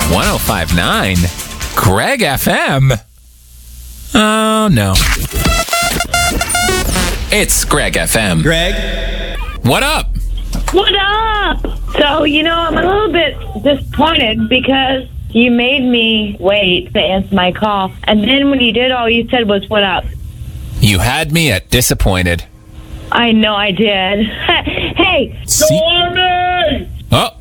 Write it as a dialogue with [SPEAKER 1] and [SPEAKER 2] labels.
[SPEAKER 1] 105.9 Greg FM. Oh, no. It's Greg FM.
[SPEAKER 2] Greg?
[SPEAKER 1] What up?
[SPEAKER 3] What up? So, I'm a little bit disappointed because you made me wait to answer my call. And then when you did, all you said was, what up?
[SPEAKER 1] You had me at disappointed.
[SPEAKER 3] I know I did. Hey.
[SPEAKER 1] Oh,